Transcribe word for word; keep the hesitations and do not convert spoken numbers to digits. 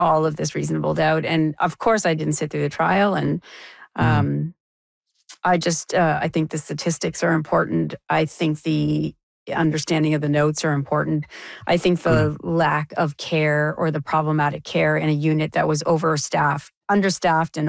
all of this reasonable doubt. And of course, I didn't sit through the trial. And Mhm. um, I just, uh, I think the statistics are important. I think the understanding of the notes are important. I think Mhm. the lack of care or the problematic care in a unit that was overstaffed, understaffed and